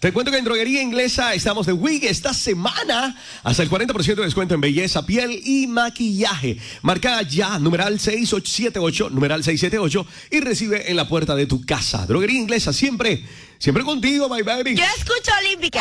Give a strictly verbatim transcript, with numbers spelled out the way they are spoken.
Te cuento que en Droguería Inglesa estamos de Wig esta semana. Hasta el cuarenta por ciento de descuento en belleza, piel y maquillaje. Marca ya, numeral seis ocho siete ocho, numeral seis siete ocho y recibe en la puerta de tu casa. Droguería Inglesa, siempre, siempre contigo, my baby. Yo escucho Olímpica.